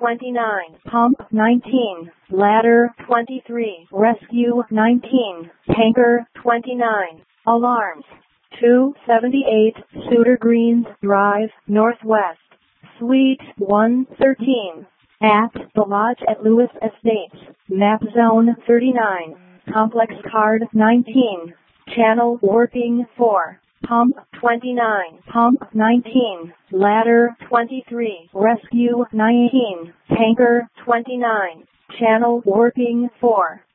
29, Pump 19, Ladder 23, Rescue 19, Tanker 29, Alarms 278, Suter Greens Drive, Northwest, Suite 113, at the Lodge at Lewis Estates, Map Zone 39, Complex Card 19, Channel Warping 4, Pump 29, Pump 19, Ladder 23, Rescue 19, Tanker 29, Channel Warping 4.